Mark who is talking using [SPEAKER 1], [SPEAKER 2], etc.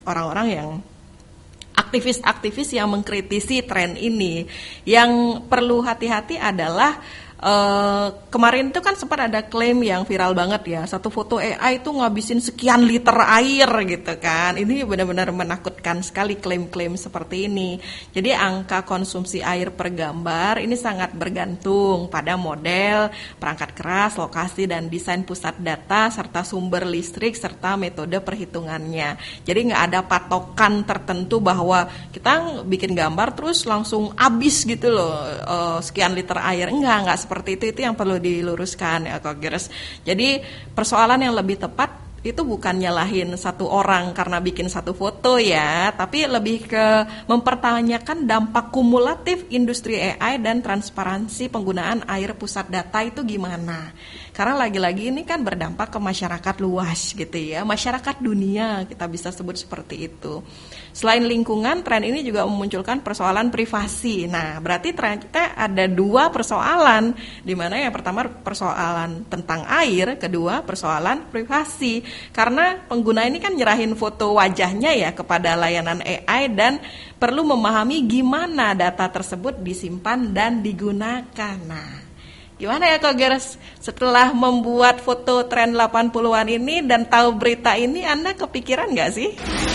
[SPEAKER 1] orang-orang yang aktivis-aktivis yang mengkritisi tren ini. Yang perlu hati-hati adalah kemarin itu kan sempat ada klaim yang viral banget ya, satu foto AI itu ngabisin sekian liter air gitu kan. Ini benar-benar menakutkan sekali klaim-klaim seperti ini. Jadi angka konsumsi air per gambar ini sangat bergantung pada model, perangkat keras, lokasi dan desain pusat data, serta sumber listrik, serta metode perhitungannya. Jadi nggak ada patokan tertentu bahwa kita bikin gambar terus langsung habis gitu loh, sekian liter air. Enggak seperti itu yang perlu diluruskan ya Kogers. Jadi persoalan yang lebih tepat itu bukan nyalahin satu orang karena bikin satu foto ya, tapi lebih ke mempertanyakan dampak kumulatif industri AI dan transparansi penggunaan air pusat data itu gimana. Karena lagi-lagi ini kan berdampak ke masyarakat luas gitu ya, masyarakat dunia kita bisa sebut seperti itu. Selain lingkungan, tren ini juga memunculkan persoalan privasi. Nah, berarti tren kita ada dua persoalan, di mana yang pertama persoalan tentang air, kedua persoalan privasi. Karena pengguna ini kan nyerahin foto wajahnya ya kepada layanan AI dan perlu memahami gimana data tersebut disimpan dan digunakan. Nah, gimana ya Kogers? Setelah membuat foto tren 80-an ini dan tahu berita ini, Anda kepikiran nggak sih?